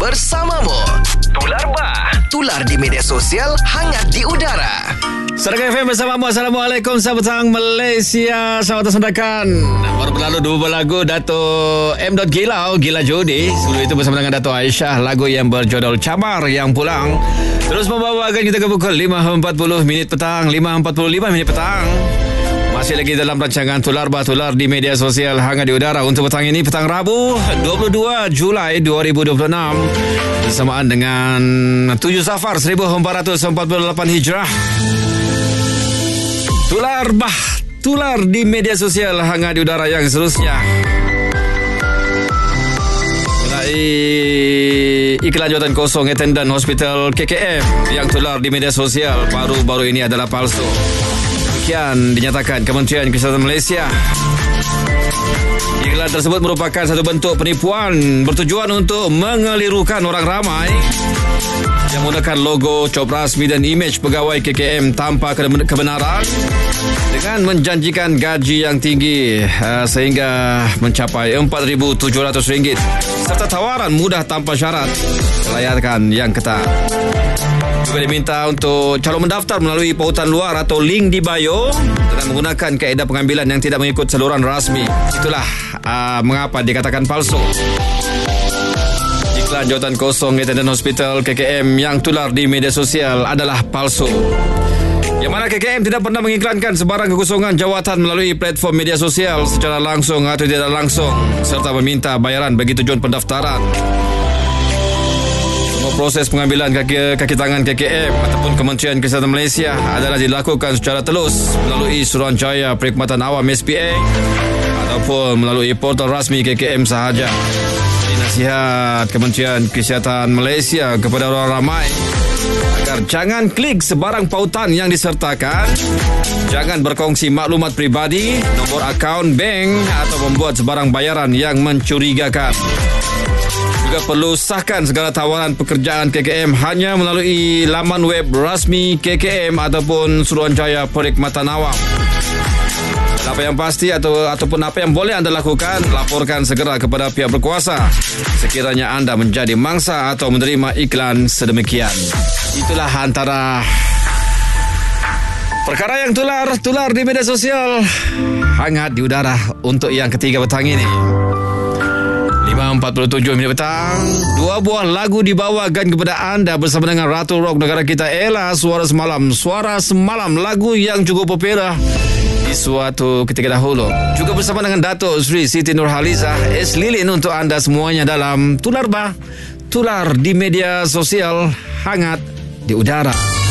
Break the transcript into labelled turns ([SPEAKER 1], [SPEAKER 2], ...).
[SPEAKER 1] bersamamu. Tular Bah, tular di media sosial, hangat di udara.
[SPEAKER 2] Saudara FM bersamamu. Assalamualaikum, selamat petang Malaysia. Selamat tersendakan. Baru berlalu dua buah lagu Dato' M. Gilau, Gila Jodi. Sebelum itu bersama dengan Dato' Aisyah, lagu yang berjudul Camar Yang Pulang. Terus membawakan kita ke pukul 5.40 minit petang, 5.45 minit petang. Masih lagi dalam rancangan Tular Bah, tular di media sosial, hangat di udara. Untuk petang ini, petang Rabu 22 Julai 2026, bersamaan dengan 7 Safar 1448 Hijrah. Tular Bah, tular di media sosial, hangat di udara yang seterusnya. Mulai iklan jawatan kosong attendant hospital KKM yang tular di media sosial baru-baru ini adalah palsu. Demikian dinyatakan Kementerian Kesihatan Malaysia. Iklan tersebut merupakan satu bentuk penipuan bertujuan untuk mengelirukan orang ramai yang menggunakan logo, cop rasmi dan imej pegawai KKM tanpa kebenaran dengan menjanjikan gaji yang tinggi sehingga mencapai RM4,700 serta tawaran mudah tanpa syarat kelayakan yang ketat. Juga diminta untuk calon mendaftar melalui pautan luar atau link di bio dengan menggunakan kaedah pengambilan yang tidak mengikut saluran rasmi. Itulah mengapa dikatakan palsu. Iklan jawatan kosong attendant hospital KKM yang tular di media sosial adalah palsu. Yang mana KKM tidak pernah mengiklankan sebarang kekosongan jawatan melalui platform media sosial secara langsung atau tidak langsung, serta meminta bayaran bagi tujuan pendaftaran. Proses pengambilan kaki tangan KKM ataupun Kementerian Kesihatan Malaysia adalah dilakukan secara telus melalui Suruhanjaya Perkhidmatan Awam SPA ataupun melalui portal rasmi KKM sahaja. Ini nasihat Kementerian Kesihatan Malaysia kepada orang ramai agar jangan klik sebarang pautan yang disertakan, jangan berkongsi maklumat pribadi, nombor akaun bank atau membuat sebarang bayaran yang mencurigakan. Juga perlu sahkan segala tawaran pekerjaan KKM hanya melalui laman web rasmi KKM ataupun Suruhanjaya Perkhidmatan Awam. Apa yang pasti ataupun apa yang boleh anda lakukan, laporkan segera kepada pihak berkuasa sekiranya anda menjadi mangsa atau menerima iklan sedemikian. Itulah antara perkara yang tular di media sosial, hangat di udara untuk yang ketiga petang ini. 5.47 minit petang. Dua buah lagu dibawakan kepada anda bersama dengan Ratu Rock negara kita Ella, Suara Semalam. Suara Semalam, lagu yang cukup popular di suatu ketika dahulu. Juga bersama dengan Dato' Sri Siti Nurhalizah, Es Lilin untuk anda semuanya dalam Tular Bah, tular di media sosial, hangat di udara.